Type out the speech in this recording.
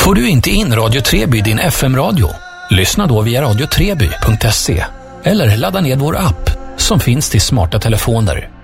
Får du inte in Radio Treby i din FM-radio? Lyssna då via radiotreby.se eller ladda ner vår app som finns till smarta telefoner.